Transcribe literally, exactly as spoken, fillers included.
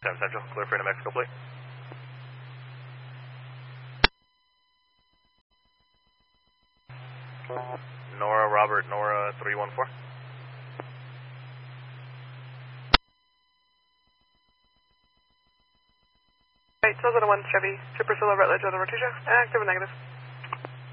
Time Central, clear for New Mexico, please. Nora, Robert, Nora, three one four. Right, two oh one Chevy, Super Solo, Rutledge, over two, active and negative.